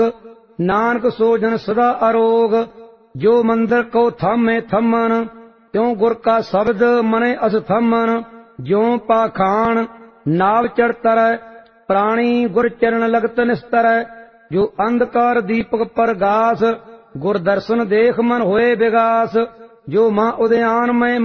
नानक सो जन सदा अरोग। जो मंदिर को थामे थमन त्यों गुर का शब्द मने अस थमन। ज्यों पाखान नाव चढ़ तरੈ प्राणी गुर चरण लगत निस्तर। जो अंधकार दीपक परगास गुर दर्शन देख मन होए विगास। जो मां उद्यान में